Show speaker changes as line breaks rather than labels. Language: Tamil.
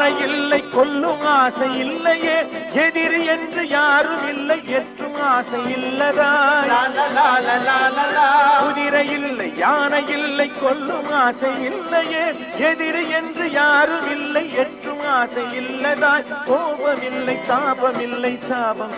யானை இல்லை கொல்லும் ஆசை இல்லையே எதிரி என்று யாரும் இல்லை எற்றும் ஆசை இல்லதா குதிரை இல்லை யானை இல்லை கொல்லும் ஆசை இல்லையே எதிரி என்று யாரும் இல்லை எற்றும் ஆசை இல்லதா கோபமில்லை தாபமில்லை சாபம்